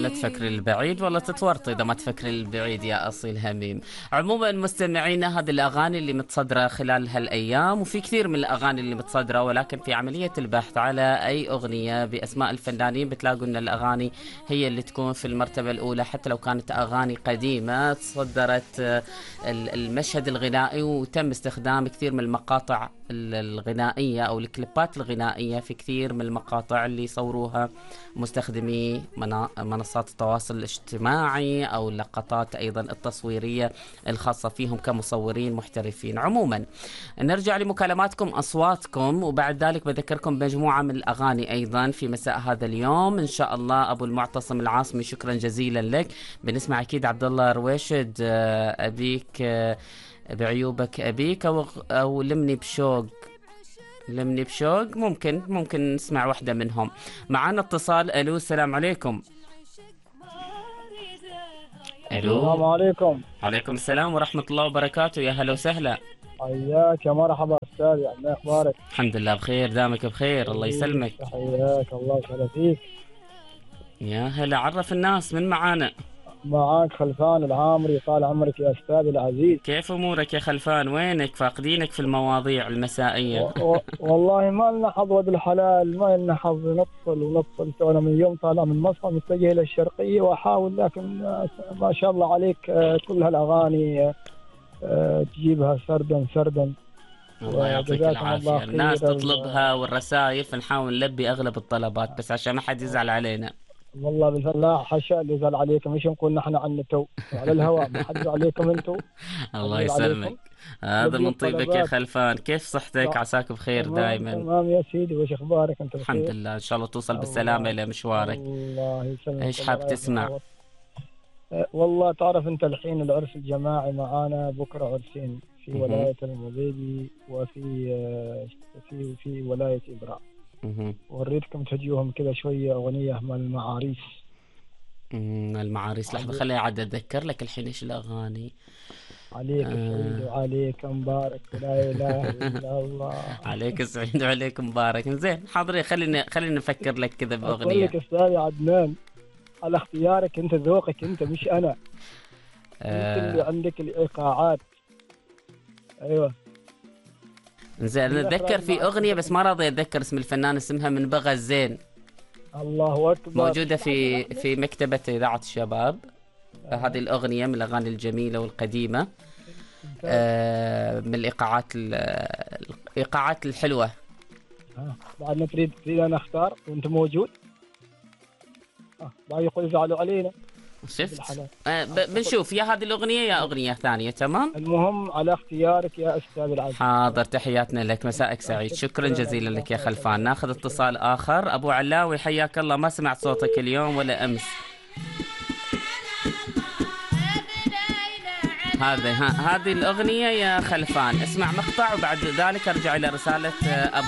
ولا تفكري البعيد ولا تتورطي إذا ما تفكري البعيد يا أصيل هميم. عموما مستمعينا، هذه الأغاني اللي متصدرة خلال هالأيام، وفي كثير من الأغاني اللي متصدرة، ولكن في عملية البحث على أي أغنية بأسماء الفنانين بتلاقوا أن الأغاني هي اللي تكون في المرتبة الأولى، حتى لو كانت أغاني قديمة تصدرت المشهد الغنائي وتم استخدام كثير من المقاطع الغنائية أو الكليبات الغنائية في كثير من المقاطع اللي صوروها مستخدمي منصات التواصل الاجتماعي أو اللقطات أيضا التصويرية الخاصة فيهم كمصورين محترفين. عموما نرجع لمكالماتكم أصواتكم، وبعد ذلك بذكركم بمجموعة من الأغاني أيضا في مساء هذا اليوم إن شاء الله. أبو المعتصم العاصمي شكرا جزيلا لك. بنسمع أكيد عبد الله رويشد أبيك بعيوبك أبيك أو لمني بشوق. لمني بشوق ممكن نسمع واحدة منهم. معنا اتصال. ألو السلام عليكم. ألو السلام عليكم. عليكم السلام ورحمة الله وبركاته. يا هلا وسهلا. حياك يا مرحبا أستاذ، يعني أخبارك؟ الحمد لله بخير، دامك بخير الله يسلمك. حياك الله وسهلا فيك. يا هلا، عرف الناس من معانا. معاك خلفان العامري، طال عمرك يا أستاذ العزيز. كيف أمورك يا خلفان؟ وينك؟ فاقدينك في المواضيع المسائية. والله ما لنا حظ ولد الحلال، ما لنا حظ، نفصل تونا من يوم طالع من مصر متجه إلى الشرقية وأحاول، لكن ما شاء الله عليك كل هالأغاني تجيبها سردا سردا. الله يعطيك العافية. الناس تطلبها والرسائل، فنحاول نلبي أغلب الطلبات بس عشان ما حد يزعل علينا. والله بالله حاشا اللي يزعل عليكم، مش نقول نحن عن تو على الهواء، ما حد عليكم انتم. الله يسلمك. هذا من طيبك يا خلفان. كيف صحتك؟ عساك بخير دائما. تمام يا سيدي، وش اخبارك انت؟ بخير الحمد لله، ان شاء الله توصل بالسلامه الى مشوارك. الله يسلمك. ايش حاب تسمع؟ والله تعرف انت الحين العرس الجماعي معانا، بكره عرسين في ولايه المضيبي وفي ولايه ابراء. وريتكم تجيوهم كذا شويه اغنيه مال المعاريس. المعاريس. لحظه خليني عاد اتذكر لك الحين ايش الاغاني. عليك سعيد وعليك مبارك لا اله الا الله. عليك سعيد وعليك مبارك. زين حاضرين، خليني نفكر لك كذا باغنيه. اقول لك استاذ عدنان، على اختيارك انت، ذوقك انت مش انا. انت اللي عندك الايقاعات. ايوه زين اتذكر في اغنيه بس ما راضي اتذكر اسم الفنان، اسمها من بغى الزين. الله اكبر. موجوده في مكتبه اذاعه الشباب. هذه الاغنيه من الاغاني الجميله والقديمه، من الايقاعات الحلوه. بعدنا تريد انا اختار وانت موجود. بعد يقول يزعلوا علينا. شفت؟ بنشوف يا هذه الأغنية يا أغنية ثانية. تمام، المهم على اختيارك يا أستاذ العزيز. حاضر، تحياتنا لك، مساءك سعيد. شكرا جزيلا لك يا خلفان. ناخذ اتصال آخر. أبو علاوي حياك الله، ما سمعت صوتك اليوم ولا أمس. هذه الأغنية يا خلفان. اسمع مقطع وبعد ذلك أرجع إلى رسالة أبو